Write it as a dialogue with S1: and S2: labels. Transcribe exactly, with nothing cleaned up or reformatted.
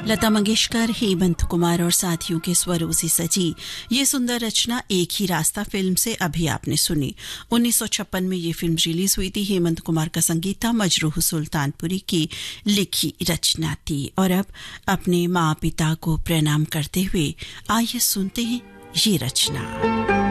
S1: लता मंगेशकर, हेमंत कुमार और साथियों के स्वरों से सजी ये सुंदर रचना एक ही रास्ता फिल्म से अभी आपने सुनी। उन्नीस सौ छप्पन में ये फिल्म रिलीज हुई थी। हेमंत कुमार का संगीत था, मजरूह सुल्तानपुरी की लिखी रचना थी। और अब अपने माँ पिता को प्रणाम करते हुए आइए सुनते हैं ये रचना।